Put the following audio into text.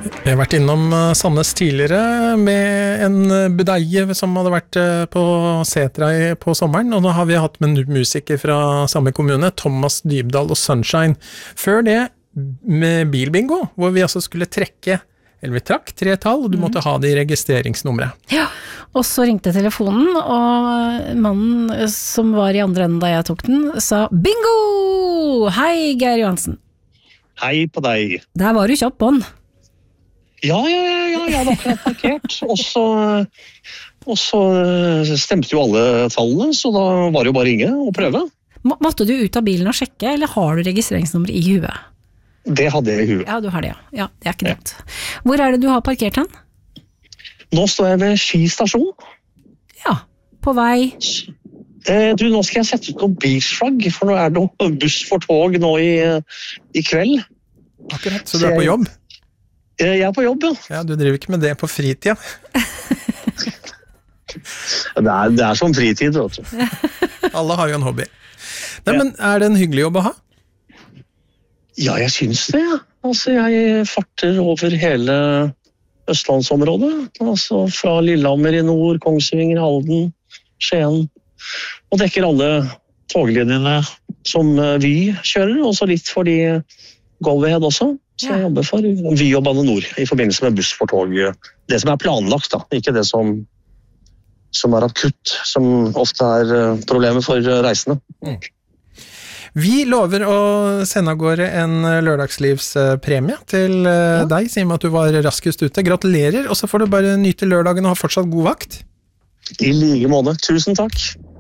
Jeg har vært innom Sandnes tidligere med en budeie som hadde vært på Setra på sommeren, og nå har vi hatt med musiker fra samme kommune, Thomas Dybdahl og Sunshine. Før det med bilbingo, hvor vi altså skulle trekke, eller vi trakk 3 tall, og du måtte ha det i registreringsnummeret. Ja, og så ringte telefonen, og mannen som var i andre enden da jeg tok den, sa bingo! Hei, Geir Johansen. Hei på deg. Der var du kjapp på den. Ja, jeg hadde akkurat parkert, og så stemte jo alle tallene, så da var det jo bare å ringe og prøve. Måtte du ut av bilen og sjekke, eller har du registreringsnummer i huet? Det hadde jeg i huet. Ja, du har det, ja. Ja, det er ikke dumt. Hvor er det du har parkert hen? Nå står jeg ved Ski stasjon. Ja, på vei. Nå skal jeg sette ut noen bilsflagg, for nå er det noen buss for tog nå i kveld. Akkurat, så du er på jobb? Jeg er på jobb, ja. Ja, du driver ikke med det på fritida? Det er som fritid, vet du. Alle har jo en hobby. Nei, men er det en hyggelig jobb å ha? Ja, jeg synes det, ja. Altså, jeg farter over hele Østlandsområdet. Altså, fra Lillehammer i nord, Kongsvinger, Halden, Skien. Og dekker alle toglinjene som Vy kjører, og så litt for de Go-Ahead også. Så jeg jobber for Vy og Bane Nor i forbindelse med buss for tog. Det som er planlagt, da, ikke det som er akutt, som ofte er problemet for reisende. Vi lover å sende av gårde en lørdagslivspremie til deg, siden at du var raskest ute. Gratulerer, og så får du bare nyte lørdagen og ha fortsatt god vakt. I like måte. Tusen takk.